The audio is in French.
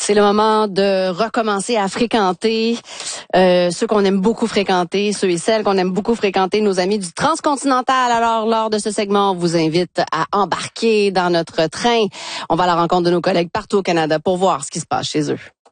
C'est le moment de recommencer à fréquenter ceux qu'on aime beaucoup fréquenter, ceux et celles qu'on aime beaucoup fréquenter, nos amis du Transcontinental. Alors, lors de ce segment, on vous invite à embarquer dans notre train. On va à la rencontre de nos collègues partout au Canada pour voir ce qui se passe chez eux.